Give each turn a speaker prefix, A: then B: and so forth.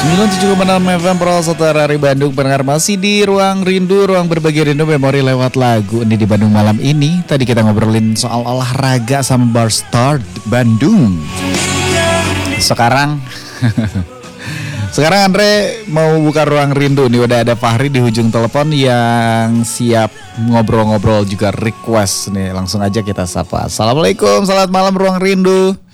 A: 97,6 FM Pro Setara dari Bandung. Pendengar masih di Ruang Rindu, ruang berbagi rindu memori lewat lagu. Ini di Bandung malam ini. Tadi kita ngobrolin soal olahraga sama Bar Start Bandung. Sekarang Andre mau buka Ruang Rindu nih. Udah ada Fahri di ujung telepon yang siap ngobrol-ngobrol juga request nih. Langsung aja kita sapa. Assalamualaikum, selamat malam Ruang Rindu.